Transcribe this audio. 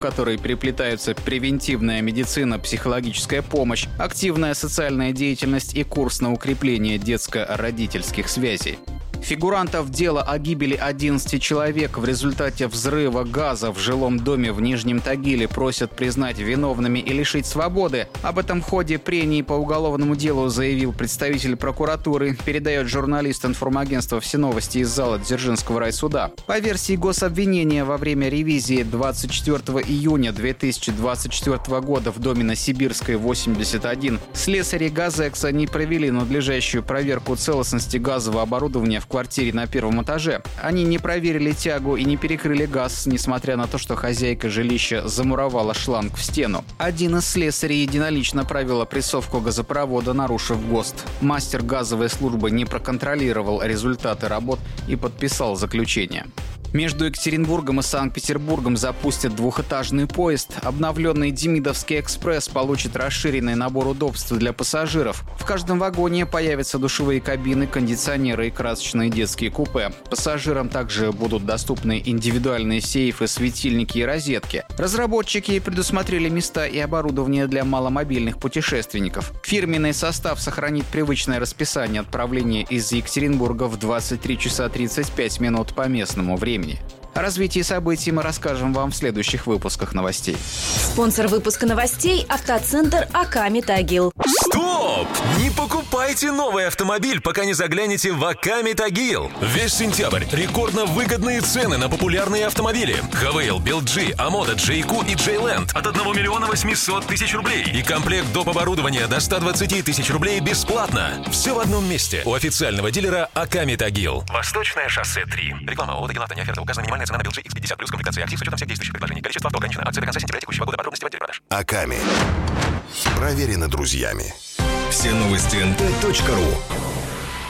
к которой переплетаются превентивная медицина, психологическая помощь, активная социальная деятельность и курс на укрепление детско-родительских связей. Фигурантов дела о гибели 11 человек в результате взрыва газа в жилом доме в Нижнем Тагиле просят признать виновными и лишить свободы. Об этом в ходе прений по уголовному делу заявил представитель прокуратуры, передает журналист информагентства «Все новости» из зала Дзержинского райсуда. По версии гособвинения, во время ревизии 24 июня 2024 года в доме на Сибирской, 81, слесари «Газэкса» не провели надлежащую проверку целостности газового оборудования в квартире на первом этаже. Они не проверили тягу и не перекрыли газ, несмотря на то, что хозяйка жилища замуровала шланг в стену. Один из слесарей единолично провел опрессовку газопровода, нарушив ГОСТ. Мастер газовой службы не проконтролировал результаты работ и подписал заключение. Между Екатеринбургом и Санкт-Петербургом запустят двухэтажный поезд. Обновленный Демидовский экспресс получит расширенный набор удобств для пассажиров. В каждом вагоне появятся душевые кабины, кондиционеры и красочные детские купе. Пассажирам также будут доступны индивидуальные сейфы, светильники и розетки. Разработчики предусмотрели места и оборудование для маломобильных путешественников. Фирменный состав сохранит привычное расписание отправления из Екатеринбурга в 23 часа 35 минут по местному времени. О развитии событий мы расскажем вам в следующих выпусках новостей. Спонсор выпуска новостей – автоцентр АК «Метагил». Стоп! Не покупайте новый автомобиль, пока не заглянете в АК «Метагил». Весь сентябрь рекордно выгодные цены на популярные автомобили. Хавейл, BeLG, Амода, Джейку и Джейленд от 1 миллиона 800 тысяч рублей. И комплект доп. Оборудования до 120 тысяч рублей бесплатно. Все в одном месте. У официального дилера АК «Метагил». Восточное шоссе 3. Реклама ООО «Дагилавто». Не оферта. Указана минимальная цена на BeLG X50 плюс комплектация актив с учетом всех действующих предложений. Количество авто ограничено. Акция до конца сентября текущего года. Подробности в отделе продаж. Аками. Проверено друзьями. Все новости НТ.ру.